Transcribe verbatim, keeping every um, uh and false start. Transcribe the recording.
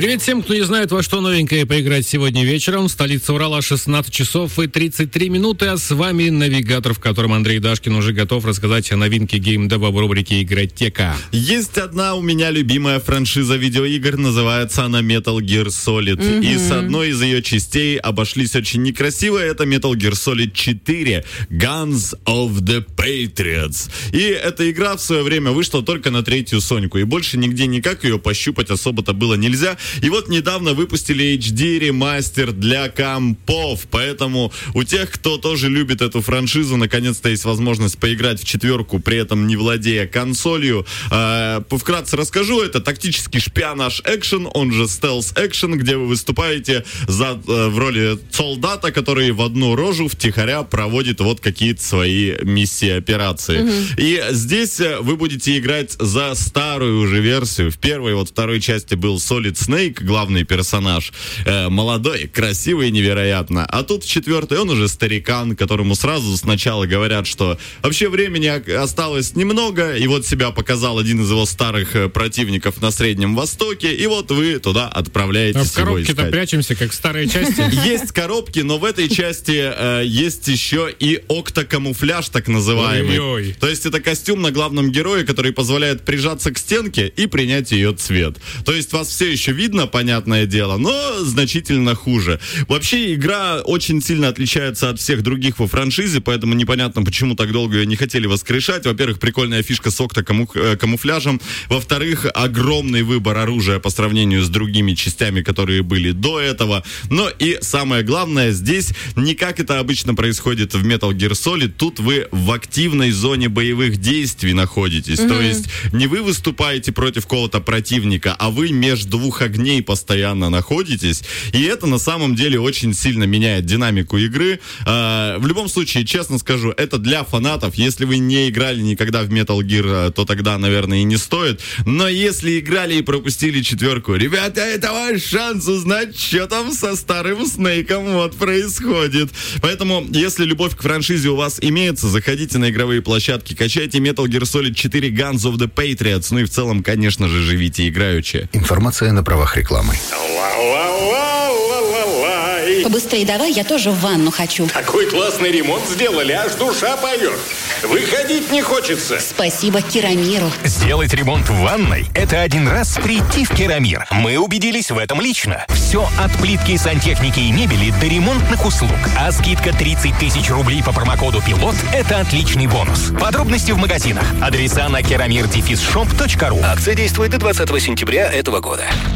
Привет всем, кто не знает, во что новенькое поиграть сегодня вечером. Столица Урала, шестнадцать часов и тридцать три минуты, а с вами навигатор, в котором Андрей Дашкин уже готов рассказать о новинке геймдева в рубрике «Игротека». Есть одна у меня любимая франшиза видеоигр, называется она Metal Gear Solid. Mm-hmm. И с одной из ее частей обошлись очень некрасиво, это Metal Gear Solid четыре Guns of the Patriots. И эта игра в свое время вышла только на третью Соньку, и больше нигде никак ее пощупать особо-то было нельзя. И вот недавно выпустили эйч ди ремастер для компов, поэтому у тех, кто тоже любит эту франшизу, наконец-то есть возможность поиграть в четверку, при этом не владея консолью. Э, вкратце расскажу, это тактический шпионаж-экшен, он же стелс-экшен, где вы выступаете за, э, в роли солдата, который в одну рожу втихаря проводит вот какие-то свои миссии, операции. Mm-hmm. И здесь вы будете играть за старую уже версию. В первой, вот второй части был Solid Snake, главный персонаж, э, молодой, красивый невероятно. А тут в четвертой он уже старикан, которому сразу сначала говорят, что вообще времени осталось немного, и вот себя показал один из его старых противников на Среднем Востоке, и вот вы туда отправляетесь. А в коробке-то прячемся, как в старой части. Есть коробки, но в этой части э, есть еще и октокамуфляж, так называемый. Ой-ой. То есть это костюм на главном герое, который позволяет прижаться к стенке и принять ее цвет. То есть вас все еще видно, понятное дело, но значительно хуже. Вообще, игра очень сильно отличается от всех других во франшизе, поэтому непонятно, почему так долго ее не хотели воскрешать. Во-первых, прикольная фишка с октокамуфляжем. Во-вторых, огромный выбор оружия по сравнению с другими частями, которые были до этого. Но и самое главное, здесь не как это обычно происходит в Metal Gear Solid, тут вы в активной зоне боевых действий находитесь. Mm-hmm. То есть не вы выступаете против какого-то противника, а вы между двух огней постоянно находитесь, и это на самом деле очень сильно меняет динамику игры. А, в любом случае, честно скажу, это для фанатов. Если вы не играли никогда в Metal Gear, то тогда, наверное, и не стоит. Но если играли и пропустили четверку, ребята, это ваш шанс узнать, что там со старым Снейком вот происходит. Поэтому, если любовь к франшизе у вас имеется, заходите на игровые площадки, качайте Metal Gear Solid четыре Guns of the Patriots, ну и в целом, конечно же, живите играючи. Информация на правах рекламы. Побыстрее давай, я тоже в ванну хочу. Такой классный ремонт сделали, аж душа поет. Выходить не хочется. Спасибо Керамиру. Сделать ремонт в ванной – это один раз прийти в Керамир. Мы убедились в этом лично. Все от плитки, сантехники и мебели до ремонтных услуг. А скидка тридцать тысяч рублей по промокоду «Пилот» – это отличный бонус. Подробности в магазинах. Адреса на керамир дефис шоп точка ру. Акция действует до двадцатого сентября этого года.